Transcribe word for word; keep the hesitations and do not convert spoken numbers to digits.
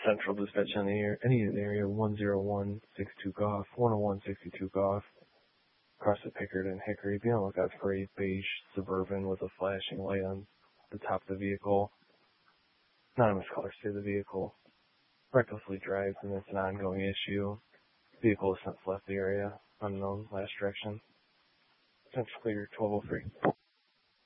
Central dispatch on the air, any area, one zero one six two golf, one oh one sixty-two golf, across the Pickard and Hickory. Be on the lookout for a beige Suburban with a flashing light on the top of the vehicle. Anonymous caller say the vehicle recklessly drives and it's an ongoing issue. Vehicle has since left the area, unknown, last direction. Central clear twelve oh three.